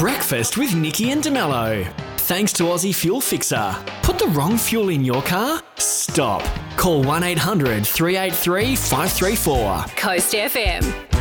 Breakfast with Nikki and DeMello. Thanks to Aussie Fuel Fixer. Put the wrong fuel in your car? Stop. Call 1-800-383-534. Coast FM.